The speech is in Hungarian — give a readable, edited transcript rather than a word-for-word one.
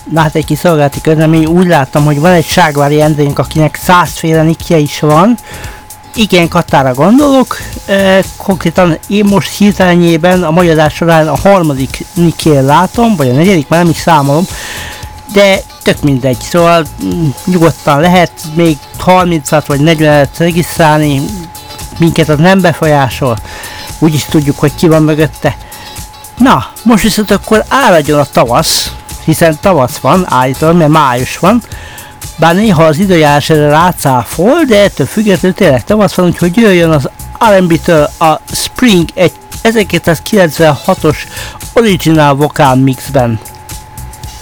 Na hát egy kis szolgálati közlemény, úgy láttam, hogy van egy Ságvári Endrénk, akinek 100 féle nikje is van. Igen, Katára gondolok, konkrétan én most hirtelenjében a magyarázás során a harmadik nikjén látom, vagy a negyedik, már nem is számolom, de tök mindegy, szóval nyugodtan lehet még 30-at vagy 40-et regisztrálni, minket az nem befolyásol, úgyis tudjuk, hogy ki van mögötte. Na, most viszont akkor áradjon a tavasz, hiszen tavasz van, állítólag, mert május van, bár néha az időjárás erre rácáfol, de ettől függetlenül tényleg tavasz van, úgyhogy jöjjön az R&B-től a Spring egy 1996-os original vokál mixben.